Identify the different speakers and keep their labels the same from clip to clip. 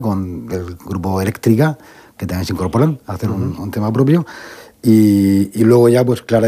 Speaker 1: con el grupo Eléctrica, que también se incorporan a hacer un tema propio. Y luego ya pues Clara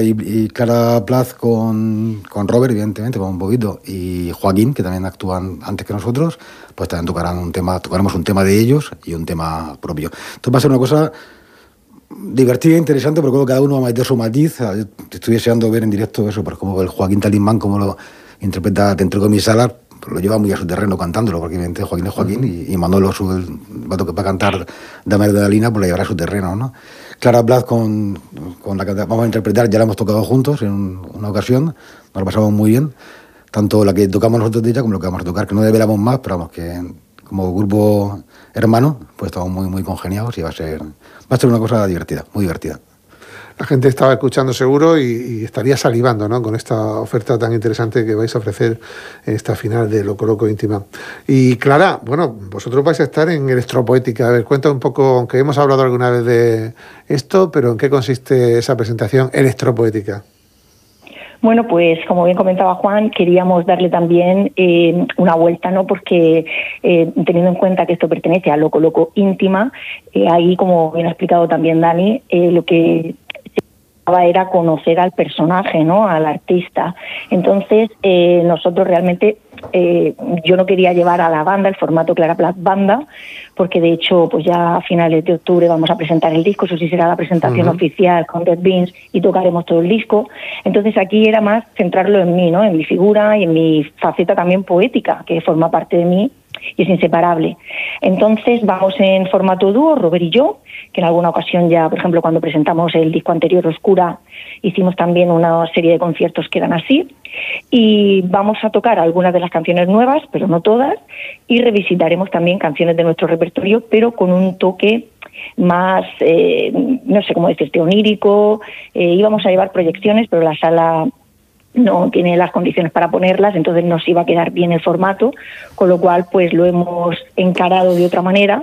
Speaker 1: Plas con Robert, evidentemente, con un poquito, y Joaquín, que también actúan antes que nosotros, pues también tocaremos un tema de ellos y un tema propio. Entonces va a ser una cosa divertida e interesante, porque creo que cada uno va a meter su matiz. Estoy deseando ver en directo eso, pues como el Joaquín Talismán, como lo interpreta dentro de mi sala, lo lleva muy a su terreno cantándolo, porque evidentemente Joaquín es Joaquín y Manolo va a cantar Dame de la Lina, pues lo llevará a su terreno, ¿no? Clara Blas con la que vamos a interpretar, ya la hemos tocado juntos en una ocasión, nos lo pasamos muy bien, tanto la que tocamos nosotros de ella como lo que vamos a tocar, que no develamos más, pero vamos, que como grupo hermano, pues estamos muy, muy congeniados y va a ser una cosa divertida, muy divertida.
Speaker 2: La gente estaba escuchando seguro y estaría salivando, ¿no?, con esta oferta tan interesante que vais a ofrecer en esta final de Loco Loco Íntima. Y Clara, bueno, vosotros vais a estar en Electropoética. A ver, cuenta un poco, aunque hemos hablado alguna vez de esto, pero ¿en qué consiste esa presentación Electropoética?
Speaker 3: Bueno, pues como bien comentaba Juan, queríamos darle también una vuelta, ¿no? Porque teniendo en cuenta que esto pertenece a Loco Loco Íntima, ahí, como bien ha explicado también Dani, lo que era conocer al personaje, ¿no?, al artista. Entonces, nosotros realmente, yo no quería llevar a la banda el formato Clara Plas Banda, porque de hecho, pues ya a finales de octubre vamos a presentar el disco, eso sí será la presentación oficial con Dead Beans y tocaremos todo el disco. Entonces aquí era más centrarlo en mí, ¿no?, en mi figura y en mi faceta también poética, que forma parte de mí y es inseparable. Entonces vamos en formato dúo, Robert y yo, que en alguna ocasión ya, por ejemplo, cuando presentamos el disco anterior, Oscura, hicimos también una serie de conciertos que eran así, y vamos a tocar algunas de las canciones nuevas, pero no todas, y revisitaremos también canciones de nuestro repertorio, pero con un toque más, no sé cómo decirte, onírico. Íbamos a llevar proyecciones, pero la sala no tiene las condiciones para ponerlas, entonces nos iba a quedar bien el formato, con lo cual pues lo hemos encarado de otra manera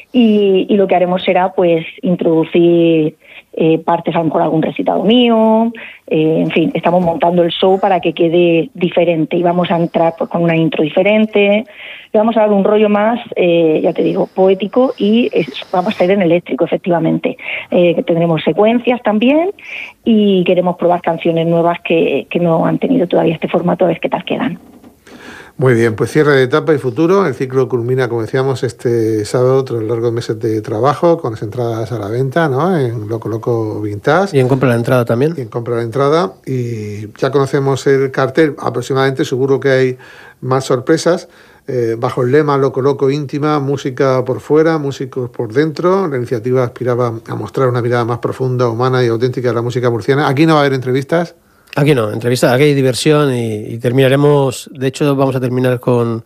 Speaker 3: y lo que haremos será pues introducir partes, a lo mejor algún recitado mío, en fin, estamos montando el show para que quede diferente y vamos a entrar pues con una intro diferente, le vamos a dar un rollo más, ya te digo, poético y vamos a ser en eléctrico, efectivamente. Tendremos secuencias también y queremos probar canciones nuevas que no han tenido todavía este formato, a ver qué tal quedan.
Speaker 2: Muy bien, pues cierre de etapa y futuro. El ciclo culmina, como decíamos, este sábado, tras largos meses de trabajo, con las entradas a la venta, ¿no?, en Loco Loco Vintage.
Speaker 4: Y en compra la entrada también.
Speaker 2: Y en compra la entrada. Y ya conocemos el cartel, aproximadamente, seguro que hay más sorpresas. Bajo el lema Loco Loco Íntima, música por fuera, músicos por dentro. La iniciativa aspiraba a mostrar una mirada más profunda, humana y auténtica de la música murciana. Aquí no va a haber entrevistas.
Speaker 4: Aquí no, entrevista, aquí hay diversión y terminaremos, de hecho vamos a terminar con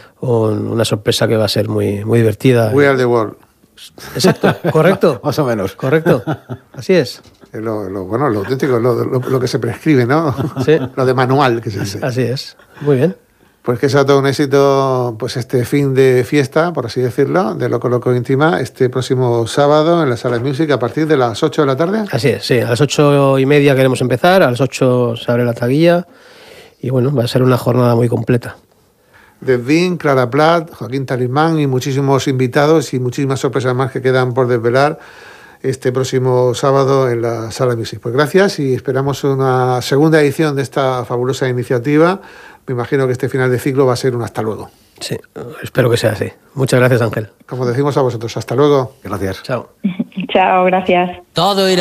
Speaker 4: una sorpresa que va a ser muy, muy divertida.
Speaker 2: We are the world.
Speaker 4: Exacto, correcto.
Speaker 1: Más o menos.
Speaker 4: Correcto, así es.
Speaker 2: Lo auténtico, lo que se prescribe, ¿no?
Speaker 4: Sí.
Speaker 2: Lo de manual que se dice.
Speaker 4: Así es, muy bien.
Speaker 2: Pues que sea todo un éxito, pues este fin de fiesta, por así decirlo, de Loco Loco Íntima, este próximo sábado en la Sala Music a partir de las 8 de la tarde.
Speaker 4: Así es, sí, a las 8:30 queremos empezar, a las 8 se abre la taquilla y bueno, va a ser una jornada muy completa.
Speaker 2: Dead Beans, Clara Plas, Joaquín Talismán y muchísimos invitados y muchísimas sorpresas más que quedan por desvelar este próximo sábado en la Sala Music. Pues gracias y esperamos una segunda edición de esta fabulosa iniciativa. Me imagino que este final de ciclo va a ser un hasta luego.
Speaker 4: Sí, espero que sea así. Muchas gracias, Ángel.
Speaker 2: Como decimos a vosotros, hasta luego.
Speaker 1: Gracias.
Speaker 4: Chao.
Speaker 3: Chao, gracias.
Speaker 5: Todo irá